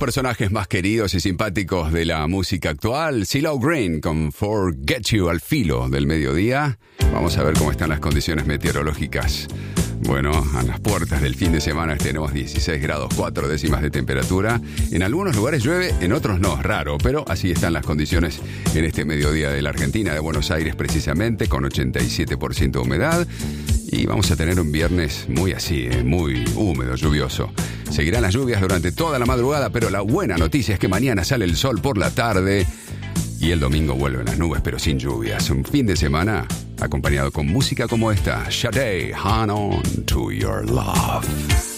personajes más queridos y simpáticos de la música actual, CeeLo Green con Forget You al filo del mediodía. Vamos a ver cómo están las condiciones meteorológicas. Bueno, a las puertas del fin de semana tenemos 16 grados 4 décimas de temperatura. En algunos lugares llueve, en otros no, raro, pero así están las condiciones en este mediodía de la Argentina, de Buenos Aires precisamente, con 87% de humedad. Y vamos a tener un viernes muy así, muy húmedo, lluvioso. Seguirán las lluvias durante toda la madrugada, pero la buena noticia es que mañana sale el sol por la tarde y el domingo vuelven las nubes, pero sin lluvias. Un fin de semana acompañado con música como esta. Sade, Hang On To Your Love.